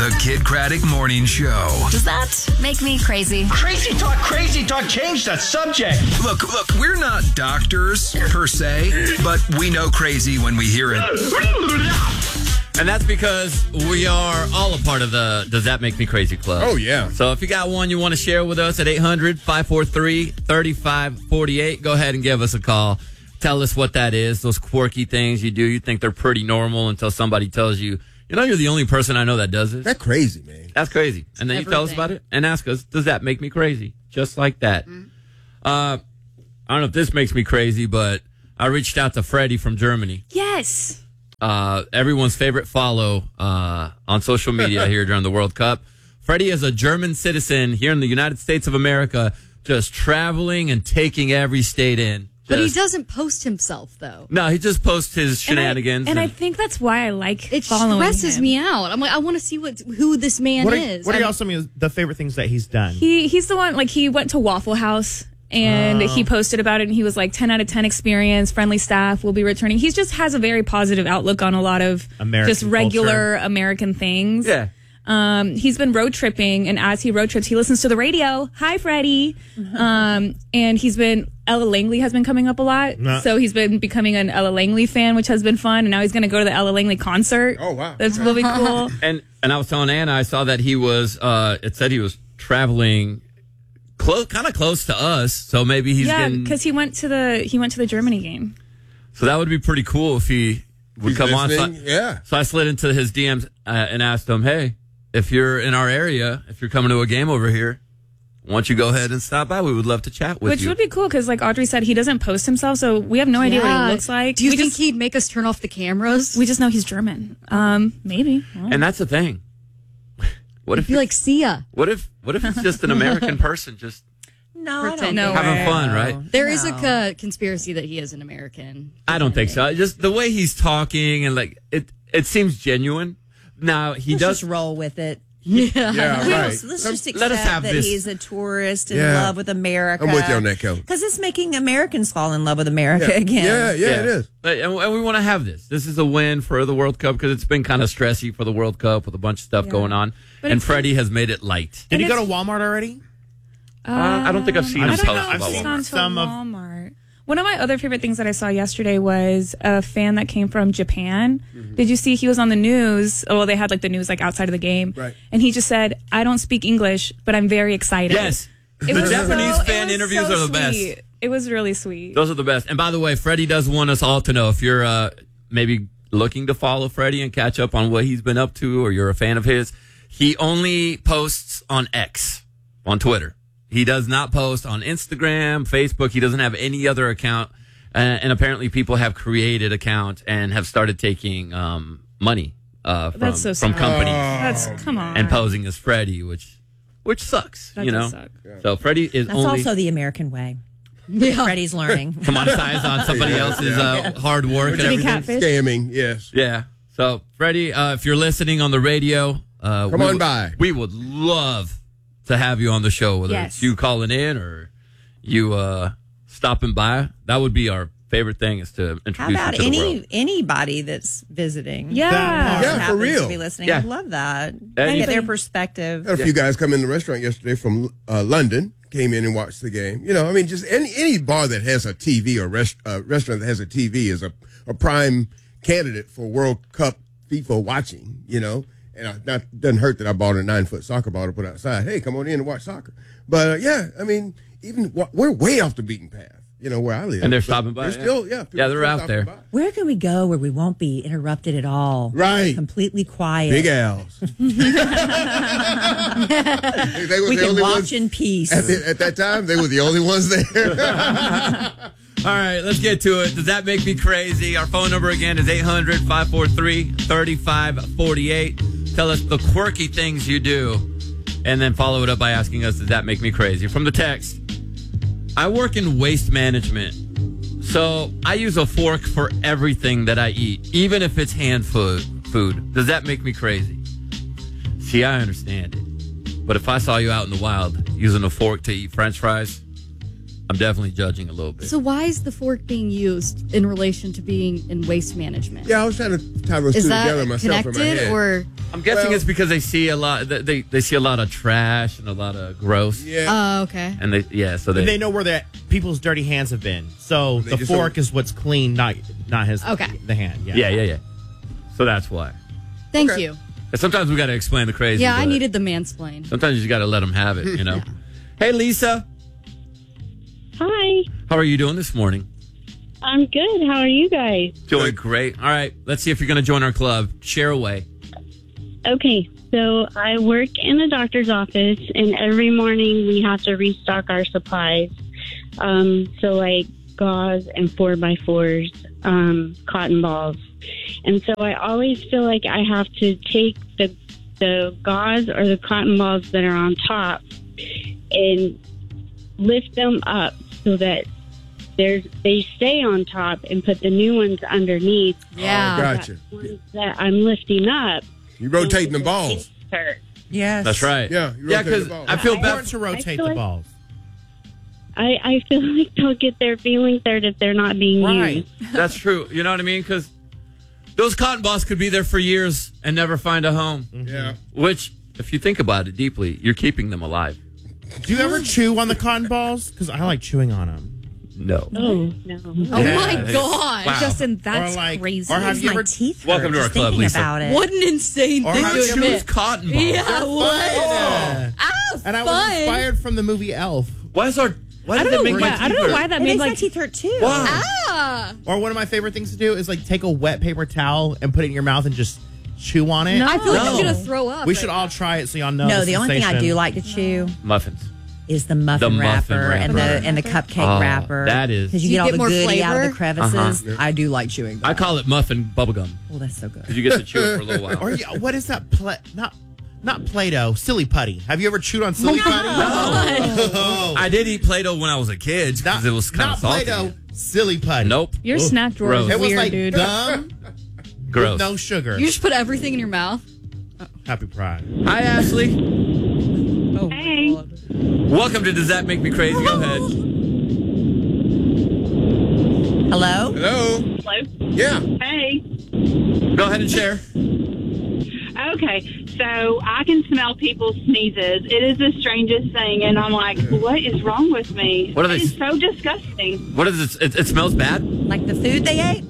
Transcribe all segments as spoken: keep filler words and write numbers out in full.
The Kid Craddock Morning Show. Does that make me crazy? Crazy talk, crazy talk. Change that subject. Look, look, we're not doctors per se, but we know crazy when we hear it. And that's because we are all a part of the Does That Make Me Crazy Club. Oh, yeah. So if you got one you want to share with us at eight hundred, five four three, three five four eight, go ahead and give us a call. Tell us what that is, those quirky things you do. You think they're pretty normal until somebody tells you, you know, you're the only person I know that does this. That's crazy, man. That's crazy. And then you tell us about it and ask us, does that make me crazy? Just like that. Mm-hmm. Uh, I don't know if this makes me crazy, but I reached out to Freddie from Germany. Yes. Uh, everyone's favorite follow uh, on social media here during the World Cup. Freddie is a German citizen here in the United States of America, just traveling and taking every state in. Just, but he doesn't post himself, though. No, he just posts his shenanigans. And I, and, and I think that's why I like it following stresses him. me out. I'm like, I want to see what who this man What are, is. what are I y'all mean, some of the favorite things that he's done? He He's the one, like, he went to Waffle House. And Oh. he posted about it, and he was like, ten out of ten experience, friendly staff, will be returning. He just has a very positive outlook on a lot of American just regular culture. American things. yeah. Um, he's been road tripping, and as he road trips, he listens to the radio. Hi, Freddie. Um, and he's been, Ella Langley has been coming up a lot. No. So he's been becoming an Ella Langley fan, which has been fun. And now he's going to go to the Ella Langley concert. Oh, wow. That's really cool. And and I was telling Anna, I saw that he was, uh, it said he was traveling close, kind of close to us. So maybe he's yeah, getting. because he went to the he went to the Germany game. So that would be pretty cool if he would He's come on. So I, listening? Yeah. so I slid into his D Ms uh, and asked him, hey, if you're in our area, if you're coming to a game over here, why don't you go ahead and stop by? We would love to chat with Which you. would be cool because, like Audrey said, he doesn't post himself, so we have no idea what Yeah. he looks like. Do you we think just, he'd make us turn off the cameras? we just know he's German. Um, maybe. I don't know. And that's the thing. What if Be like, see ya. what if what if it's just an American person just No, I don't Pretend- think No having way. fun, right? There is a No. co- conspiracy that he is an American. I don't think so. Just the way he's talking and like it it seems genuine. Now he Let's does just roll with it. Yeah. Yeah, We right. don't- let's just Let us accept have that this. he's a tourist in Yeah. love with America. I'm with you on that, Kelly. Because it's making Americans fall in love with America Yeah. again. Yeah, yeah, it is. But- And, and we want to have this. This is a win for the World Cup because it's been kind of stressy for the World Cup with a bunch of stuff Yeah. going on. But and it's- Freddie has made it light. Did he And go to it's- Walmart already? Uh, I don't think I've seen I him don't post know if about he's Walmart. gone to Some of- Walmart. One of my other favorite things that I saw yesterday was a fan that came from Japan. Mm-hmm. Did you see he was on the news? Oh, well, they had like the news like outside of the game. Right. And he just said, I don't speak English, but I'm very excited. Yes. It The was Japanese so- it fan was interviews so are the best. sweet. It was really sweet. Those are the best. And by the way, Freddie does want us all to know if you're uh, maybe looking to follow Freddie and catch up on what he's been up to or you're a fan of his, he only posts on X, on Twitter. He does not post on Instagram, Facebook. He doesn't have any other account. Uh, and apparently people have created accounts and have started taking um, money uh, from, That's so from sad. companies That's, come on. and posing as Freddie, which which sucks, That you does know. suck. So Freddie is That's only also the American way. Yeah. Freddie's learning. to monetize on somebody else's uh, hard work and To be everything. catfish. Scamming, yes. Yeah. So, Freddie, uh, if you're listening on the radio, uh, Come we on would- by. We would love to have you on the show, whether Yes. it's you calling in or you uh, stopping by. That would be our favorite thing is to introduce How about you to the any world. anybody that's visiting? Yeah. That Yeah, for happens real. To be listening. Yeah. I love that. And I you get their think- perspective. Had a few guys come in the restaurant yesterday from uh, London, came in and watched the game. You know, I mean, just any any bar that has a T V or rest, uh, restaurant that has a T V is a, a prime candidate for World Cup FIFA watching, you know. And I, not doesn't hurt that I bought a nine foot soccer ball to put outside. Hey, come on in and watch soccer. But uh, yeah, I mean, even we're way off the beaten path, you know, where I live. And they're But stopping by, They're yeah. still, yeah, people Yeah, they're still out stopping there. by. Where can we go where we won't be interrupted at all? Right. Completely quiet. Big Al's. they, they were We the can only watch ones, in peace. at, the, at that time, they were the only ones there. All right, let's get to it. Does that make me crazy? Our phone number again is eight hundred, five four three, three five four eight. Tell us the quirky things you do, and then follow it up by asking us, does that make me crazy? From the text, I work in waste management, so I use a fork for everything that I eat, even if it's hand food. Food. Does that make me crazy? See, I understand it. But if I saw you out in the wild using a fork to eat French fries, I'm definitely judging a little bit. So why is the fork being used in relation to being in waste management? Yeah, I was trying to tie those Is two that together myself in my connected head. or? I'm guessing Well- it's because they see a lot. They they see a lot of trash and a lot of gross. Yeah. Oh, okay. And they yeah, so they, And they know where the people's dirty hands have been. So They the just fork don't- is what's clean, not not his Okay. the hand. Yeah. yeah, yeah, yeah. So that's why. Thank Okay. you. And sometimes we got to explain the crazy. Yeah, I but needed the mansplain. Sometimes you just got to let them have it. You know. Hey, Lisa, Hi, how are you doing this morning? I'm good. How are you guys? Doing great. All right, let's see if you're going to join our club. Share away. Okay, so I work in a doctor's office, and every morning we have to restock our supplies. Um, so, like gauze and four by fours, um, cotton balls. And so I always feel like I have to take the, the gauze or the cotton balls that are on top and lift them up so that there's they stay on top and put the new ones underneath. Yeah. Oh, gotcha. That ones that I'm lifting up. You rotating the balls. Hurt. Yes. That's right. Yeah, you yeah. rotate Because the balls. I feel Important bad. to rotate I the feel like- balls. I, I feel like they'll get their feelings hurt if they're not being Right. used. That's true. You know what I mean? Because those cotton balls could be there for years and never find a home. Yeah. Which, if you think about it deeply, you're keeping them alive. Do you ever chew on the cotton balls? Because I like chewing on them. No. Oh, no. Oh Yeah. my god. Wow. Justin, that's Or like- crazy. or have you My ever- teeth hurt Welcome to just our club, thinking Lisa. about it. What an insane Or thing how to to Choose admit. cotton balls. Yeah, what? Yeah. Ah, And I was fun. inspired from the movie Elf. Why is our? Why I does don't it know. make my Yeah, I teeth don't know hurt? why that It made makes my like. teeth hurt too. Why? Ah. Or one of my favorite things to do is like take a wet paper towel and put it in your mouth and just chew on it. No. I feel like No. I'm gonna throw up. We right should now. all try it so y'all know. No, the the only thing I sensation. do like to chew Muffins. is the muffin, The muffin wrapper, and the wrapper. and the cupcake Oh, wrapper. that is- because you, Do you get all get the more goodie out of the flavor? crevices. Uh-huh. I do like chewing. I That. call it muffin bubblegum Oh, that's so good. because you get to chew it for a little while. Or yeah, what is that? Pla- not not Play-Doh. Silly putty. Have you ever chewed on silly putty? No. I did eat Play-Doh when I was a kid because Not, it was kind not of salty. Play-Doh. Silly putty. Nope. Your snack drawer Gross. is It was weird, like dude. gum Gross. with no sugar. You just put everything in your mouth. Happy Pride. Hi, Ashley. Oh Hey. my god. Welcome to Does That Make Me Crazy? Go ahead. Hello. Hello? Hello? Yeah. Hey. Go ahead and share. Okay, so I can smell people's sneezes. It is the strangest thing, and I'm like, what is wrong with me? What are they- It's so disgusting. What is it? It, it smells bad. Like the food they ate.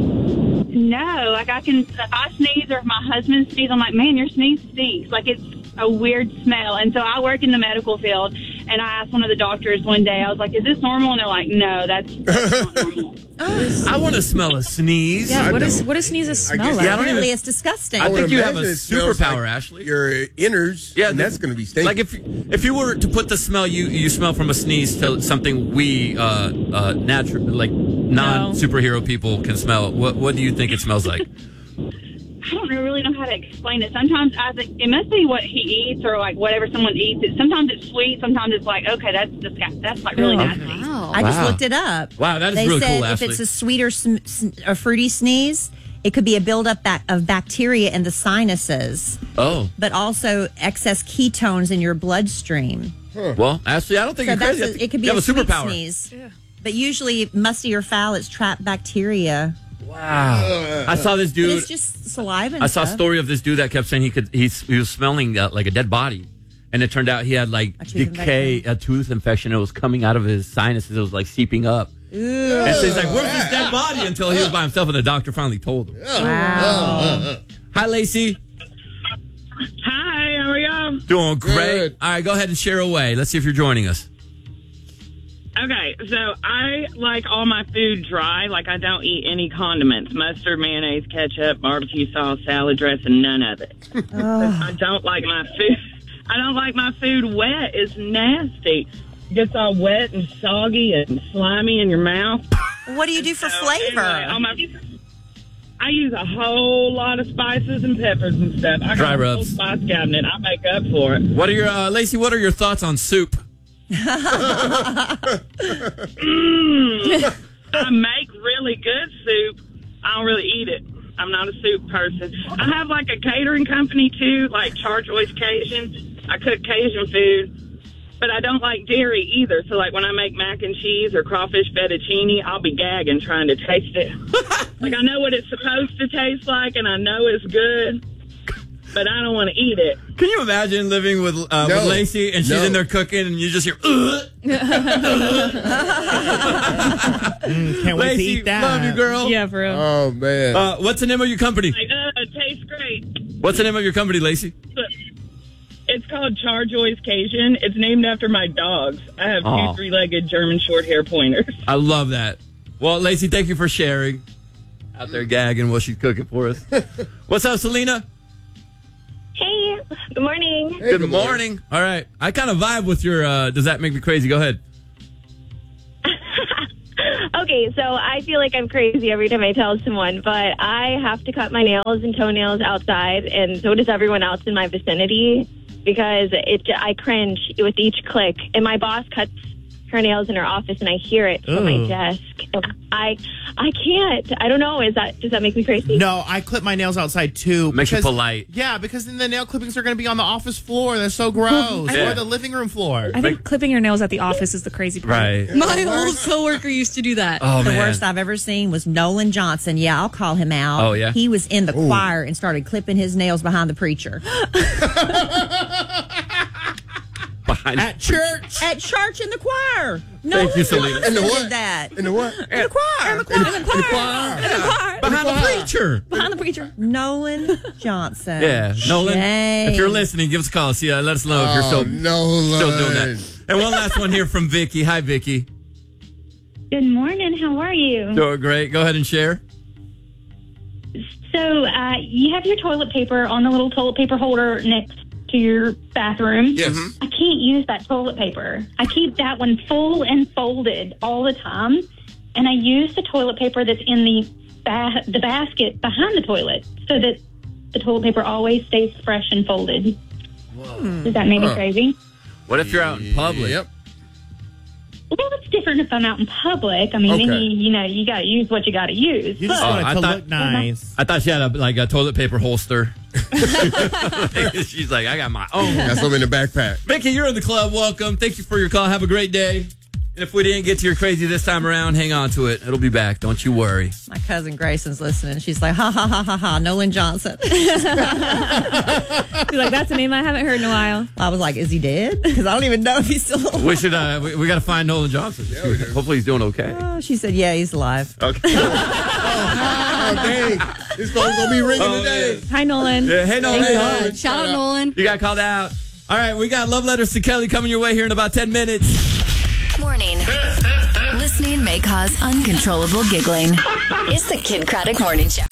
No, like I can, if I sneeze or if my husband sneezes, I'm like, man, your sneeze stinks. Like it's a weird smell. And so I work in the medical field, and I asked one of the doctors one day, I was like, is this normal? And they're like, no, that's, that's not normal. I want to smell a sneeze. Yeah, I what don't. is what does sneezes I smell guess- like? Yeah, I don't Apparently, even- it's disgusting. I would think you have a imagine it smells superpower, like Ashley. Your innards. Yeah, and the- that's going to be stinky. Like if if you were to put the smell you you smell from a sneeze to something we uh uh natural like non superhero people can smell, what what do you think it smells like? I don't really know how to explain it. Sometimes I think it must be what he eats or like whatever someone eats. It sometimes it's sweet. Sometimes it's like, okay, that's disgusting. That's like really Oh. nasty. Wow. I just Wow. looked it up. Wow, that is they really said cool, if Ashley. it's a sweet or sm- sn- a fruity sneeze, it could be a buildup bac- of bacteria in the sinuses, Oh, but also excess ketones in your bloodstream. well, Ashley, I don't think So you're that's crazy. I a, think it could be you a, have a sweet superpower. sneeze. But usually, musty or foul, it's trapped bacteria. Wow, I saw this But dude. it's just saliva. And I saw a stuff. story of this dude that kept saying he could he's, he was smelling uh, like a dead body, and it turned out he had like A tooth decay, infection. a tooth infection. It was coming out of his sinuses. It was like seeping up. And so he's like, "Where's this dead body?" Until he was by himself, and the doctor finally told him. Wow. Hi, Lacey. Hi, how are y'all? Doing great. Good. All right, go ahead and share away. Let's see if you're joining us. Okay, so I like all my food dry. Like I don't eat any condiments, mustard, mayonnaise, ketchup, barbecue sauce, salad dressing, none of it. I don't like my food. I don't like my food wet. It's nasty. It gets all wet and soggy and slimy in your mouth. What do you do for So, flavor? anyway, all my- I use a whole lot of spices and peppers and stuff. I Dry got a whole rubs. spice cabinet. I make up for it. What are your uh, Lacey? What are your thoughts on soup? Mm. I make really good soup. I don't really eat it. I'm not a soup person. I have like a catering company too, like Char Choice Cajun. I cook Cajun food. but I don't like dairy either. So, like, when I make mac and cheese or crawfish fettuccine, I'll be gagging trying to taste it. Like, I know what it's supposed to taste like, and I know it's good, but I don't want to eat it. Can you imagine living with, uh, No. with Lacey and she's No. in there cooking and you just hear, Ugh. Mm, can't wait to Lacey, eat that. love you, girl. Yeah, for real. Oh, man. Uh, what's the name of your company? Like, uh, it tastes great. What's the name of your company, Lacey? But it's called Charjoy's Cajun. It's named after my dogs. I have Aw. two three-legged German short-hair pointers. I love that. Well, Lacey, thank you for sharing. Out there gagging while she's cooking for us. What's up, Selena? Hey, good morning. Hey, Good morning. All right. I kind of vibe with your, uh, does that make me crazy? Go ahead. Okay, so I feel like I'm crazy every time I tell someone, but I have to cut my nails and toenails outside, and so does everyone else in my vicinity, because it I cringe with each click. And my boss cuts her nails in her office, and I hear it from Ooh. my desk. And I I can't. I don't know. Is that does that make me crazy? No, I clip my nails outside too. Makes you because- polite. Yeah, because then the nail clippings are going to be on the office floor. They're so gross. Yeah. Or the living room floor. I think clipping your nails at the office is the crazy part. Right. My old coworker used to do that. Oh, The man. worst I've ever seen was Nolan Johnson. Yeah, I'll call him out. Oh, yeah? He was in the choir and started clipping his nails behind the preacher. Behind At church. At church in the choir. Nolan you, Selena. Johnson In the did what? that. In the what? In the choir. In the choir. In the choir. In the choir. Behind the preacher. Behind the preacher. Nolan Johnson. Yeah. Nolan, Shame. if you're listening, give us a call. See, uh, let us know if you're Oh, still, no, still doing that. And one last one here from Vicky. Hi, Vicky. Good morning. How are you? Doing great. Go ahead and share. So uh, you have your toilet paper on the little toilet paper holder next to your bathroom. Yes. I can't use that toilet paper. I keep that one full and folded all the time, and I use the toilet paper that's in the ba- the basket behind the toilet so that the toilet paper always stays fresh and folded. Does that make me Huh. crazy? What if you're out in public? Yep. Well, it's different if I'm out in public. I mean, then Okay. you, you know, you got to use what you got to use. You just But- Oh, want I it to thought- look nice. I thought she had a, like a toilet paper holster. She's like, I got my own. Got some in the backpack. Vicky, you're in the club. Welcome. Thank you for your call. Have a great day. And if we didn't get to your crazy this time around, hang on to it. It'll be back. Don't you worry. My cousin Grayson's listening. She's like, ha, ha, ha, ha, ha, Nolan Johnson. She's like, that's a name I haven't heard in a while. I was like, is he dead? Because I don't even know if he's still alive. We should. Uh, we, we got to find Nolan Johnson. we do. Hopefully he's doing okay. Oh, she said, yeah, he's alive. Okay. Oh, dang. This phone's going to be ringing Oh, today. yeah. Hi, Nolan. Yeah, hey, Nolan. Hey, God. Nolan. Shout out Nolan. You got called out. All right, we got love letters to Kelly coming your way here in about ten minutes. Morning. Listening may cause uncontrollable giggling. It's the Kid Craddock Morning Show.